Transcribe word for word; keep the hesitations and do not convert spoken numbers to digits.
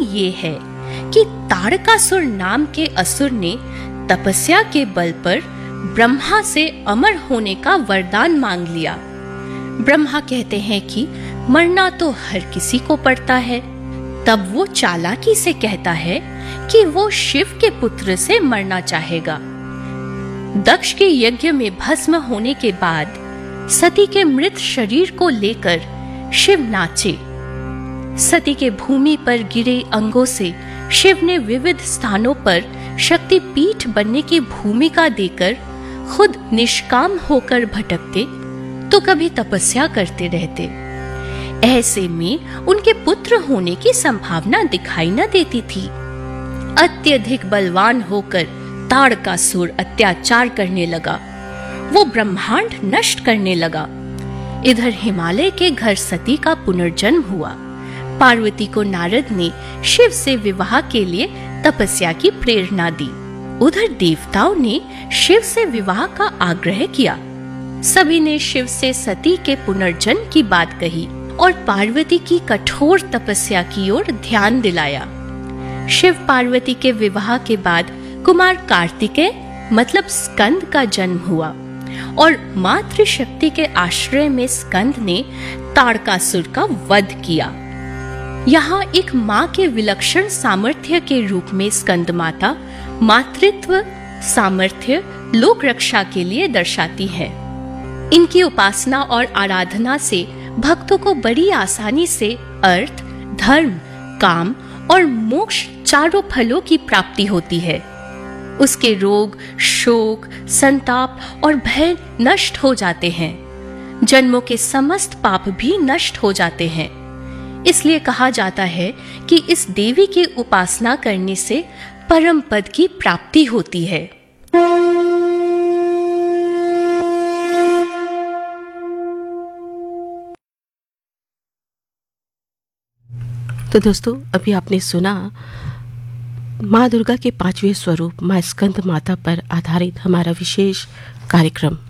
ये है कि तारकासुर नाम के असुर ने तपस्या के बल पर ब्रह्मा से अमर होने का वरदान मांग लिया। ब्रह्मा कहते हैं कि मरना तो हर किसी को पड़ता है। तब वो चालाकी से कहता है कि वो शिव के पुत्र से मरना चाहेगा। दक्ष के यज्ञ में भस्म होने के बाद सती के मृत शरीर को लेकर शिव नाचे। सती के भूमि पर गिरे अंगों से शिव ने विविध स्थानों पर शक्ति पीठ बनने की भूमिका देकर खुद निष्काम होकर भटकते तो कभी तपस्या करते रहते। ऐसे में उनके पुत्र होने की संभावना दिखाई न देती थी। अत्यधिक बलवान होकर तारकासुर अत्याचार करने लगा। वो ब्रह्मांड नष्ट करने लगा। इधर हिमालय के घर सती का पुनर्जन्म हुआ। पार्वती को नारद ने शिव से विवाह के लिए तपस्या की प्रेरणा दी। उधर देवताओं ने शिव से विवाह का आग्रह किया। सभी ने शिव से सती के पुनर्जन्म की बात कही और पार्वती की कठोर तपस्या की ओर ध्यान दिलाया। शिव पार्वती के विवाह के बाद कुमार कार्तिकेय मतलब स्कंद का जन्म हुआ और मातृ शक्ति के आश्रय में स्कंद ने तारकासुर का वध किया। यहाँ एक माँ के विलक्षण सामर्थ्य के रूप में स्कंद माता मातृत्व सामर्थ्य लोक रक्षा के लिए दर्शाती है। इनकी उपासना और आराधना से भक्तों को बड़ी आसानी से अर्थ, धर्म, काम और मोक्ष चारों फलों की प्राप्ति होती है। उसके रोग, शोक, संताप और भय नष्ट हो जाते हैं। जन्मों के समस्त पाप भी नष्ट हो जाते हैं। इसलिए कहा जाता है कि इस देवी की उपासना करने से परम पद की प्राप्ति होती है। तो दोस्तों, अभी आपने सुना माँ दुर्गा के पांचवें स्वरूप माँ स्कंद माता पर आधारित हमारा विशेष कार्यक्रम।